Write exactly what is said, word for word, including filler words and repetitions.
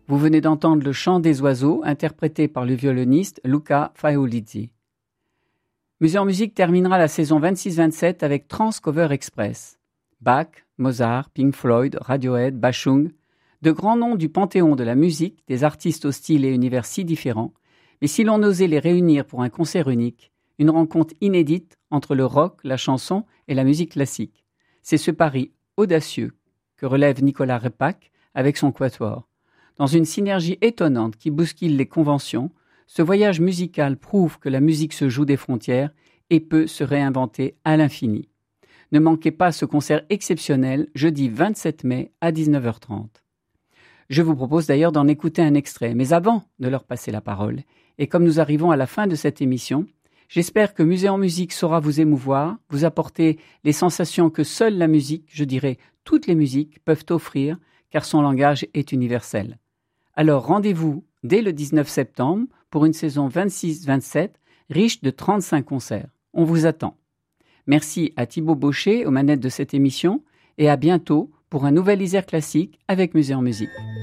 Vous venez d'entendre le chant des oiseaux interprété par le violoniste Luca Faolizzi. Musée en musique terminera la saison vingt-six vingt-sept avec Trans Cover Express. Bach, Mozart, Pink Floyd, Radiohead, Bashung, de grands noms du panthéon de la musique, des artistes au style et univers si différents, mais si l'on osait les réunir pour un concert unique, une rencontre inédite entre le rock, la chanson et la musique classique. C'est ce pari audacieux que relève Nicolas Repac avec son quatuor. Dans une synergie étonnante qui bouscule les conventions, ce voyage musical prouve que la musique se joue des frontières et peut se réinventer à l'infini. Ne manquez pas ce concert exceptionnel jeudi vingt-sept mai à dix-neuf heures trente. Je vous propose d'ailleurs d'en écouter un extrait, mais avant de leur passer la parole, et comme nous arrivons à la fin de cette émission, j'espère que Musée en musique saura vous émouvoir, vous apporter les sensations que seule la musique, je dirais toutes les musiques, peuvent offrir, car son langage est universel. Alors rendez-vous dès le dix-neuf septembre pour une saison vingt-six vingt-sept riche de trente-cinq concerts. On vous attend. Merci à Thibaut Baucher aux manettes de cette émission et à bientôt pour un nouvel Isère Classique avec Musée en musique.